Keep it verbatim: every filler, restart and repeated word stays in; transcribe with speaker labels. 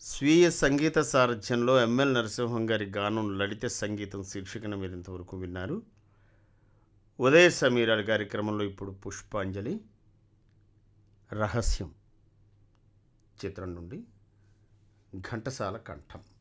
Speaker 1: స్వీయ సంగీత సారథ్యంలో ఎంఎల్ నరసింహం గారి గానం లలిత సంగీతం శీర్షికన మీరు ఇంతవరకు విన్నారు. ఉదయ సమీరాల కార్యక్రమంలో ఇప్పుడు పుష్పాంజలి రహస్యం చిత్రం నుండి ఘంటసాల కంఠం.